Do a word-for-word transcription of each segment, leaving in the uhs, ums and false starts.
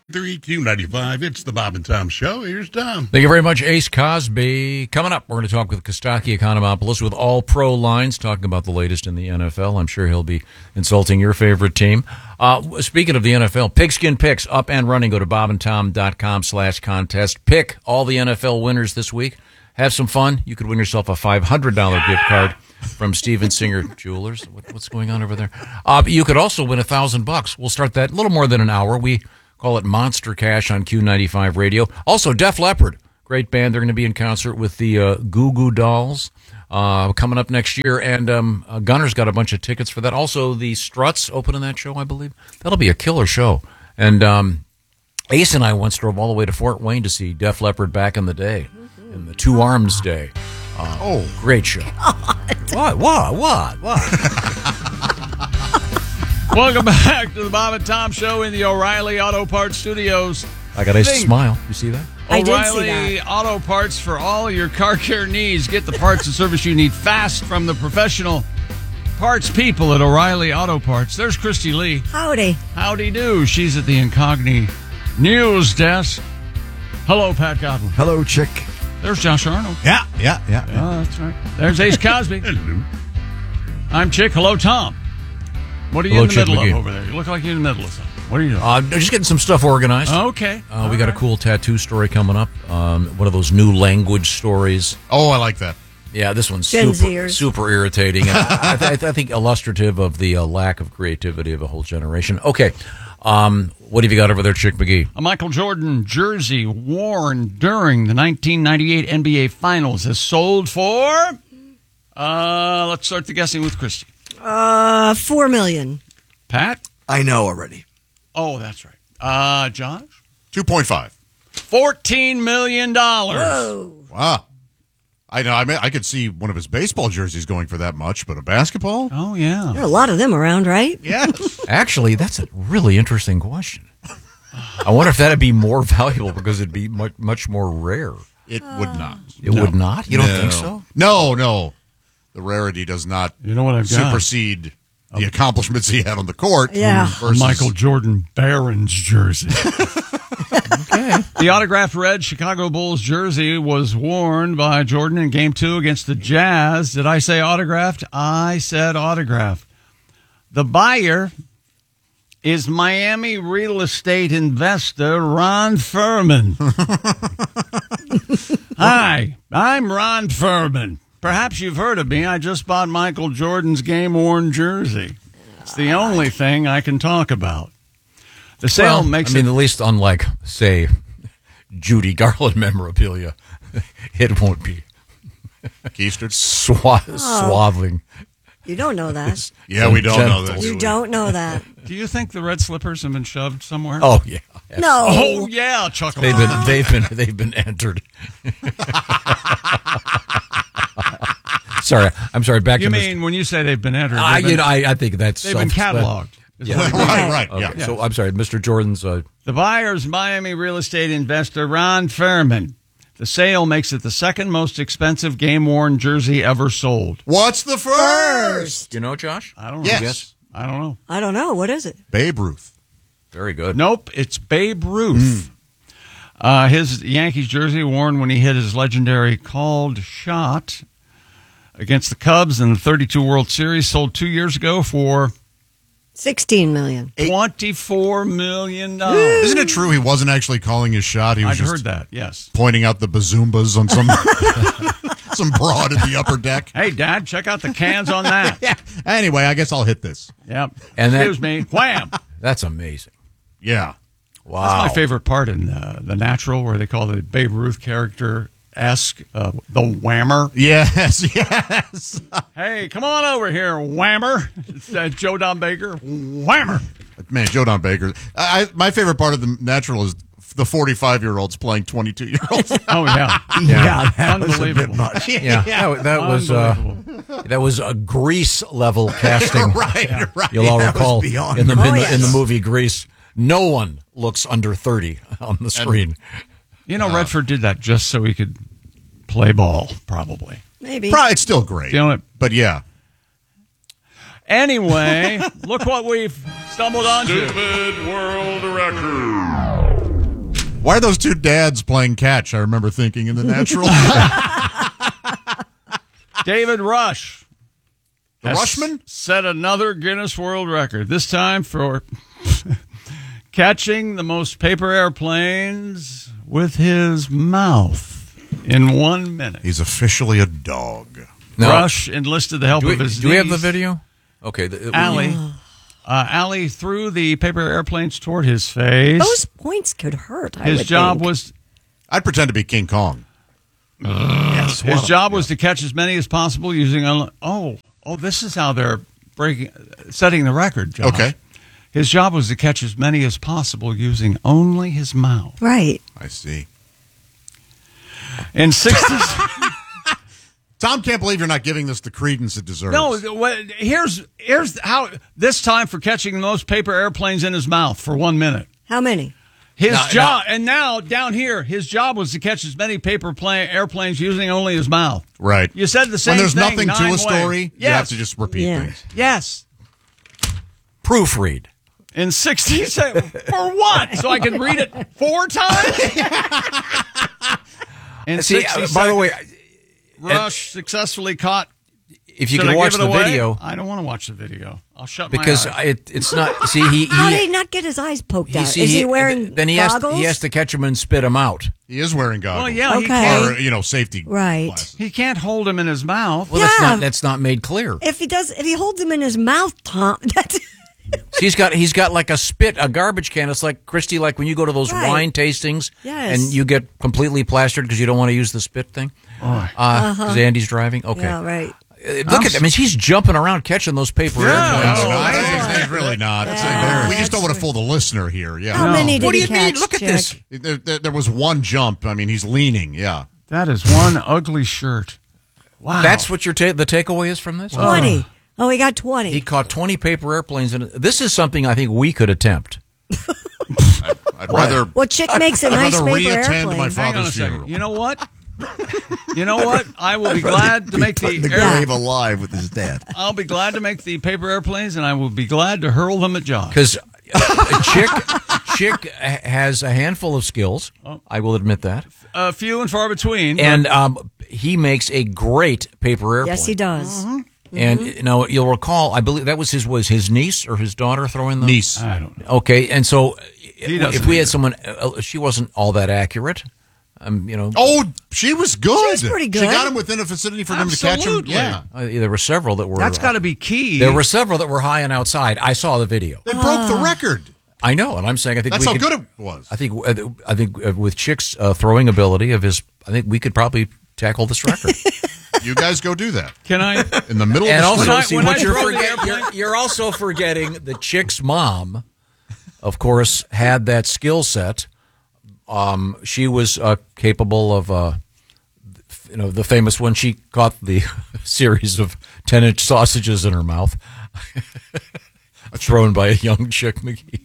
three Q ninety-five. It's the Bob and Tom Show. Here's Tom. Thank you very much, Ace Cosby. Coming up, we're going to talk with Kostaki Economopoulos with All Pro Lines, talking about the latest in the N F L. I'm sure he'll be insulting your favorite team. Uh, speaking of the N F L, Pigskin Picks up and running. Go to bobandtom.com slash contest. Pick all the N F L winners this week. Have some fun. You could win yourself a five hundred dollars gift card from Steven Singer Jewelers. What, what's going on over there? Uh, you could also win a thousand bucks. We'll start that a little more than an hour. We call it Monster Cash on Q ninety-five Radio. Also, Def Leppard, great band. They're going to be in concert with the uh, Goo Goo Dolls uh, coming up next year. And um, uh, Gunner's got a bunch of tickets for that. Also, the Struts opening that show, I believe. That'll be a killer show. And um, Ace and I once drove all the way to Fort Wayne to see Def Leppard back in the day, in the Two Arms Day. Uh, oh, great show. What, what, what, what? Welcome back to the Bob and Tom Show in the O'Reilly Auto Parts Studios. I got Ace to smile. You see that? I did O'Reilly see that. Auto Parts for all your car care needs. Get the parts and service you need fast from the professional parts people at O'Reilly Auto Parts. There's Christy Lee. Howdy. Howdy do. She's at the Incogni News Desk. Hello, Pat Godwin. Hello, chick. There's Josh Arnold. Yeah, yeah, yeah. Oh, that's right. There's Ace Cosby. Hello. I'm Chick. Hello, Tom. What are you Hello, in the Chick middle McGee. of over there? You look like you're in the middle of something. What are you doing? Uh, just getting some stuff organized. Okay. Uh, we got a cool tattoo story coming up. Um, one of those new language stories. Oh, I like that. Yeah, this one's Gen super, Zers. super irritating. And I, I, th- I think illustrative of the uh, lack of creativity of a whole generation. Okay. Um, what have you got over there, Chick McGee? A Michael Jordan jersey worn during the nineteen ninety-eight N B A Finals has sold for, uh, let's start the guessing with Christy. Uh, four million. Pat? I know already. Oh, that's right. Uh, Josh? two point five. fourteen million dollars. Whoa. Wow. I know. I mean, I could see one of his baseball jerseys going for that much, but a basketball? Oh, yeah. There are a lot of them around, right? Yes. Actually, that's a really interesting question. I wonder if that'd be more valuable because it'd be much, much more rare. It would not. It would not? You don't No. think so? No, no. The rarity does not You know what I've got? supersede the accomplishments he had on the court. Yeah. versus- Michael Jordan Barons jersey. Okay. The autographed red Chicago Bulls jersey was worn by Jordan in Game Two against the Jazz. Did I say autographed? I said autographed. The buyer is Miami real estate investor Ron Furman. Hi, I'm Ron Furman. Perhaps you've heard of me. I just bought Michael Jordan's game-worn jersey. It's the only thing I can talk about. The sale Well, makes I mean, it... at least unlike, say, Judy Garland memorabilia, it won't be Keistered? swa- swathing. You don't know that. Yeah, we don't know Gentle. this. You don't know that. Do you think the red slippers have been shoved somewhere? Oh, yeah. No. Oh, yeah, chuckle. They've been, they've been, they've been entered. Sorry, I'm sorry. Back You to mean when you say they've been entered? I, they've been, you know, I, I think that's they've been self- cataloged. Yeah. Right, right. Okay, Yeah. So I'm sorry, Mister Jordan's. Uh, The buyer's Miami real estate investor Ron Furman. The sale makes it the second most expensive game-worn jersey ever sold. What's the first? you know, Josh? I don't know. Yes. Yes. I don't know. I don't know. What is it? Babe Ruth. Very good. Nope, it's Babe Ruth. Uh, his Yankees jersey worn when he hit his legendary called shot against the Cubs in the thirty-two World Series, sold two years ago for Sixteen million. twenty-four million dollars. Isn't it true he wasn't actually calling his shot? He was I've just heard that, yes. pointing out the bazoombas on some some broad in the upper deck. Hey, Dad, check out the cans on that. Yeah. Anyway, I guess I'll hit this. Yep. And that- Excuse me. Wham! That's amazing. Yeah. Wow. That's my favorite part in uh, The Natural, where they call the Babe Ruth character esque uh, the whammer. Yes, yes. Hey, come on over here, whammer. It's uh, Joe Don Baker. Whammer. Man, Joe Don Baker. I, I, my favorite part of The Natural is the forty-five-year-olds playing twenty-two-year-olds. Oh, yeah. Yeah, that was a bit Unbelievable. much. Yeah, that, that was uh, Unbelievable. that was a Grease level casting. right, right. You'll all that was recall beyond in the, Oh, in, the yes. in the movie Grease, no one looks under thirty on the screen. You know, Redford did that just so he could play ball, probably. Maybe. Probably, it's still great. You know what? But yeah. Anyway, look what we've stumbled onto. Stupid World Record. Why are those two dads playing catch? I remember thinking in The Natural. David Rush. The has Rushman? Set another Guinness World Record, this time for catching the most paper airplanes with his mouth in one minute. He's officially a dog. No. Rush enlisted the help Do we, of his do we have the niece, video? Okay. The, Allie. Uh, Allie threw the paper airplanes toward his face. Those points could hurt. I his would job think. was I'd pretend to be King Kong. Yes, his job was to catch as many as possible using. Unli- oh, oh, this is how they're breaking, setting the record. Josh. Okay. His job was to catch as many as possible using only his mouth. Right. I see. In sixty. Tom can't believe you're not giving this the credence it deserves. No, what- here's here's how this time for catching the most paper airplanes in his mouth for one minute. How many? His Now- job, and now down here, his job was to catch as many paper plane, airplanes using only his mouth. Right. You said the same When there's thing nothing to nine a story, ways. you have Yes. to just repeat Yeah. things. Yes. proofread. In sixty seconds. For what? So I can read it four times? In See, sixty uh, by the way, seconds, Rush successfully caught. if you Should can I watch give it the away? video, I don't want to watch the video. I'll shut because my eyes. it, it's not. See, he How did he he, not get his eyes poked he, out? see, Is he wearing then he has to, goggles? he has to catch him and spit him out. He is wearing goggles. Well, yeah, he Okay. can't. Or, you know, safety Right. glasses. He can't hold him in his mouth. Well, that's Yeah. not that's not made clear. If he does, if he holds him in his mouth, Tom, that's See, he's got he's got like a spit, a garbage can. It's like Christy, like when you go to those Right. wine tastings, Yes. and you get completely plastered because you don't want to use the spit thing. Because uh, Andy's driving. Okay, yeah, right. Uh, look at. I mean, he's jumping around catching those paper Yeah. airplanes. No, no, Oh, it's- yeah. it's really not. It's Yeah, embarrassing. we that's just don't want to right. fool the listener here. Yeah. How No. many did What do he you mean? catch, Look at Chick? this. There, there, there was one jump. I mean, he's leaning. Yeah. That is one ugly shirt. Wow. That's what your ta- the takeaway is from this. Twenty. Oh, he got twenty. He caught twenty paper airplanes, and this is something I think we could attempt. I'd rather, What chick makes a I'd nice rather paper reattend airplane? my Hang on a father's second. funeral. You know what? You know what? I will be glad to make Putting the the. Yeah. grave alive with his dad. I'll be glad to make the paper airplanes, and I will be glad to hurl them at Josh. Because Chick Chick ha- has a handful of skills. I will admit that, Uh, few and far between. but and um, he makes a great paper airplane. Yes, he does. And you know, you'll recall, I believe that was his was his niece or his daughter throwing the Niece. I don't know. Okay, and so doesn't if we had either. someone, uh, she wasn't all that accurate. Um, you know, Oh, she was good. She was pretty She good. got him within a vicinity for him to catch him. Absolutely. Yeah. uh, there were several that were. That's got to be key. There were several that were high and outside. I saw the video. They broke the record. I know, and I'm saying I think That's we how could, good it was. I think uh, I think uh, with Chick's uh, throwing ability of his, I think we could probably tackle this record. You guys go do that. Can I? In the middle and of the also, street. see when what I you're throw the forgetting. airplane- You're, you're also forgetting the Chick's mom, of course, had that skill set. Um, she was uh, capable of, uh, you know, the famous when she caught the series of ten-inch sausages in her mouth, thrown by a young Chick McGee.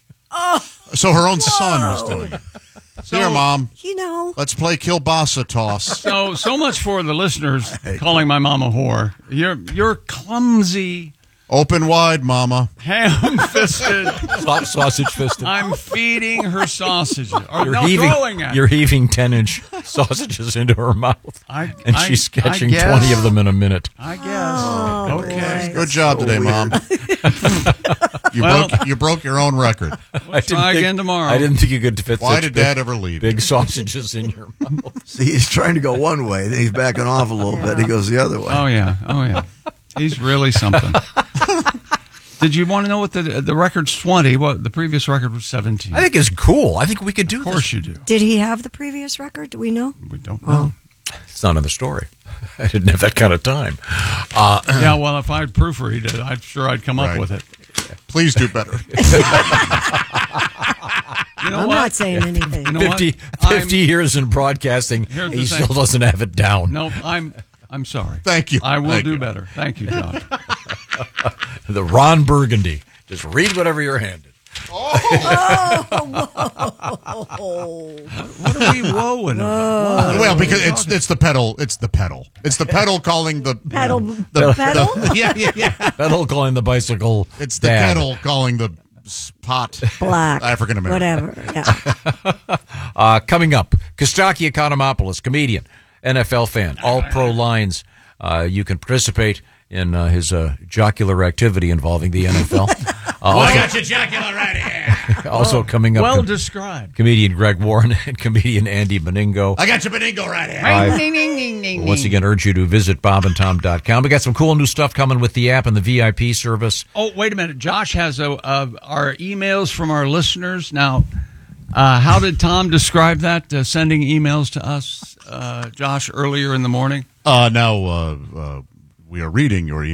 So her own son was doing it. Here, Mom. You know, Let's play kielbasa toss. So so much for the listeners calling my mom a whore. You're you're clumsy, Open wide, Mama. ham-fisted. Sa- sausage fisted. I'm feeding her sausages. Or You're no, heaving, throwing at. you're heaving ten-inch sausages into her mouth, I- and I- she's I catching guess. twenty of them in a minute. I guess. okay. Good job today, Mom. you Well- broke you broke your own record. We'll try again tomorrow. I didn't think you could fit Why such did big, Dad ever leave? big sausages in your mouth. See, he's trying to go one way, then he's backing off a little bit. He goes the other way. Oh yeah. Oh yeah. He's really something. Did you want to know what the the record's twenty? What the previous record was seventeen. I think it's cool. I think we could do Of course this. you do. did he have the previous record? Do we know? We don't know. It's not in the story. I didn't have that kind of time. Uh, Yeah, well, if I'd proofread it, I'm sure I'd come up Right. with it. Please do better. You know I'm what? not saying anything. You know fifty, what? I'm- fifty years in broadcasting, Here's the he thing. still doesn't have it down. No, I'm I'm sorry. Thank you. I will Thank do you. better. Thank you, John. The Ron Burgundy. Just read whatever you're handed. What are we woeing about? Well, because it's it's the pedal. It's the pedal. It's the pedal calling the Pedal, the pedal. yeah, yeah, yeah. Pedal calling the bicycle. It's the dad. kettle calling the spot Black, African American. whatever. Yeah. Uh, coming up, Kostaki Economopoulos, comedian, N F L fan, all pro lines. Uh, you can participate in uh, his uh, jocular activity involving the N F L. Uh, Well, I also, got your jocular right here. also coming up, Well com- described. comedian Greg Warren and comedian Andy Beningo. I got your Beningo right here. I once again urge you to visit bob and tom dot com. We got some cool new stuff coming with the app and the V I P service. Oh, wait a minute. Josh has a, uh, our emails from our listeners. Now, uh, how did Tom describe that, uh, sending emails to us, uh, Josh, earlier in the morning? Uh, now, uh, uh, we are reading your